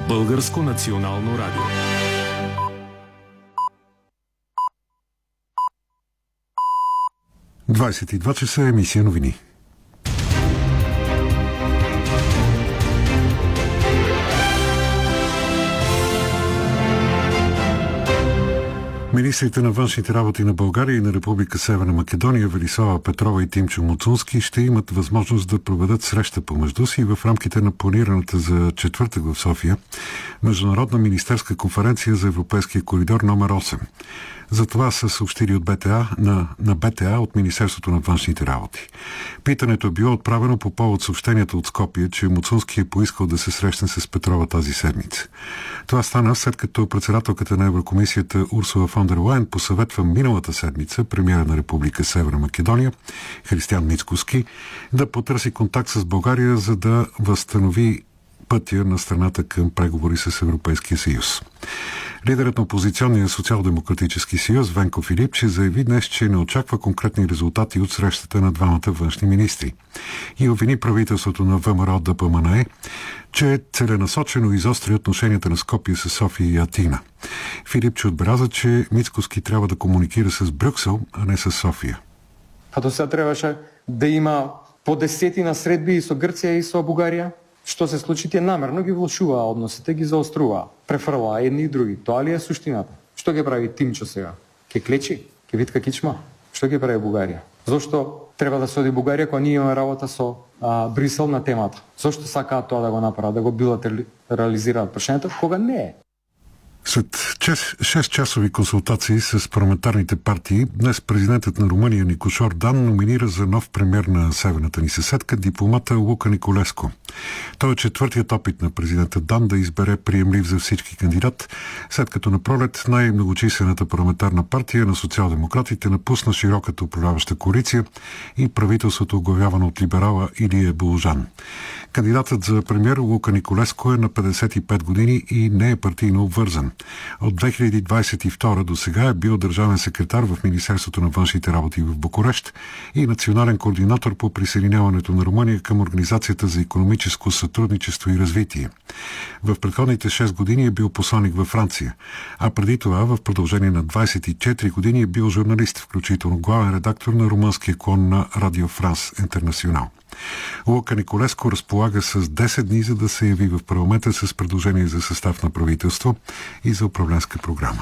Българско национално радио. Двадесет и два часа, емисия новини. Министрите на външните работи на България и на Република Северна Македония Велислава Петрова и Тимчо Муцунски ще имат възможност да проведат среща помежду си в рамките на планираната за четвъртък в София Международна министерска конференция за Европейския коридор номер 8. За това са съобщили от БТА на БТА от Министерството на външните работи. Питането е било отправено по повод съобщението от Скопие, че Муцунски е поискал да се срещне с Петрова тази седмица. Това стана след като председателката на Еврокомисията Урсула фон дер Лайен посъветва миналата седмица премиера на Република Северна Македония Християн Мицкоски да потърси контакт с България, за да възстанови пътя на страната към преговори с Европейския съюз. Лидерът на опозиционния социал-демократически съюз Венко Филипче заяви днес, че не очаква конкретни резултати от срещата на двамата външни министри и обвини правителството на ВМРО ДПМНЕ, че целенасочено изостря отношенията на Скопие с София и Атина. Филипче отбеляза, че Мицкоски трябва да комуникира с Брюксел, а не с София. А до сега трябваше да има по десетина средби и со Гърция и со Бугарија. Што се случи, тие намерно ги влошува односите, ги заострува, префрла едни и други. Тоа ли е суштината? Што ги прави Тимчо сега? Ке клечи? Ке витка кичма? Што ги прави Бугарија? Зошто треба да се оди Бугарија кога ние имаме работа со Брисел на темата? Зошто сакаат тоа да го направат, да го билатерализираат прашањето, кога не е? След 6-часови консултации с парламентарните партии, днес президентът на Румъния Никошор Дан номинира за нов премиер на северната ни съседка дипломата Лука Николеско. Той е четвъртият опит на президента Дан да избере приемлив за всички кандидат, след като на пролет най-многочислената парламентарна партия на социал-демократите напусна широката управляваща коалиция и правителството, оглавявано от либерала Илия Боложан. Кандидатът за премиер Лука Николеско е на 55 години и не е партийно обвързан. От 2022 до сега е бил държавен секретар в Министерството на външните работи в Букурещ и национален координатор по присъединяването на Румъния към Организацията за икономическо сътрудничество и развитие. В предходните 6 години е бил посланик във Франция, а преди това в продължение на 24 години е бил журналист, включително главен редактор на румънския клон на Радио Франс Интернационал. Лука Николеско разполага с 10 дни, за да се яви в парламента с предложение за състав на правителство и за управленска програма.